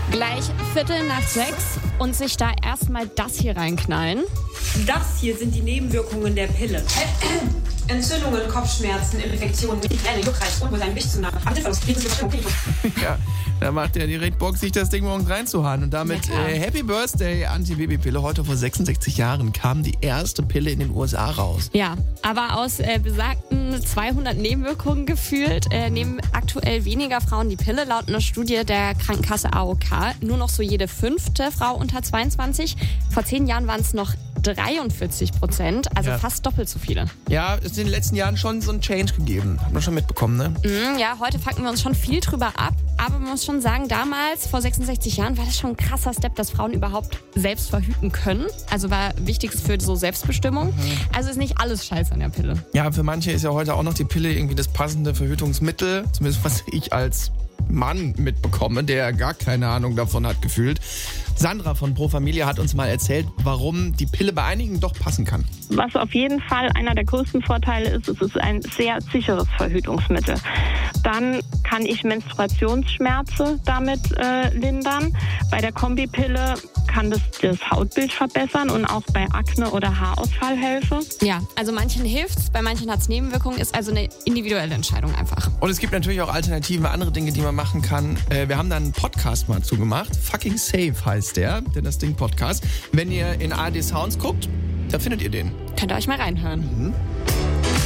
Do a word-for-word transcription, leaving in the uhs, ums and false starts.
Gleich Viertel nach sechs und sich da erstmal das hier reinknallen. Das hier sind die Nebenwirkungen der Pille. Entzündungen, Kopfschmerzen, Infektionen, Migräne, Juckreiz, Unwohlsein, Gewichtszunahme, Appetit, Ja, da macht der direkt Bock, sich das Ding morgens reinzuhauen. Und damit äh, Happy Birthday Anti-Baby-Pille. Heute vor sechsundsechzig Jahren kam die erste Pille in den U S A raus. Ja, aber aus äh, besagten zweihundert Nebenwirkungen gefühlt äh, nehmen aktuell weniger Frauen die Pille. Laut einer Studie der Krankenkasse A O K nur noch so jede fünfte Frau unter zweiundzwanzig. Vor zehn Jahren waren es noch dreiundvierzig Prozent, also Ja. fast doppelt so viele. Ja, es ist in den letzten Jahren schon so ein Change gegeben. Hat man schon mitbekommen, ne? Mhm, ja, heute fucken wir uns schon viel drüber ab, aber man muss schon sagen, damals, vor sechsundsechzig Jahren, war das schon ein krasser Step, dass Frauen überhaupt selbst verhüten können. Also war wichtig für so Selbstbestimmung. Also ist nicht alles scheiße an der Pille. Ja, für manche ist ja heute auch noch die Pille irgendwie das passende Verhütungsmittel. Zumindest was ich als Mann mitbekomme, der gar keine Ahnung davon hat gefühlt. Sandra von Pro Familia hat uns mal erzählt, warum die Pille bei einigen doch passen kann. Was auf jeden Fall einer der größten Vorteile ist, es ist ein sehr sicheres Verhütungsmittel. Dann kann ich Menstruationsschmerzen damit äh, lindern. Bei der Kombipille kann das das Hautbild verbessern und auch bei Akne oder Haarausfall helfen. Ja, also manchen hilft's, bei manchen hat's Nebenwirkungen, ist also eine individuelle Entscheidung einfach. Und es gibt natürlich auch Alternativen, andere Dinge, die man machen kann. Äh, wir haben da einen Podcast mal zugemacht. Fucking Safe heißt der, der das Ding Podcast. Wenn ihr in A R D Sounds guckt, da findet ihr den. Könnt ihr euch mal reinhören. Mhm.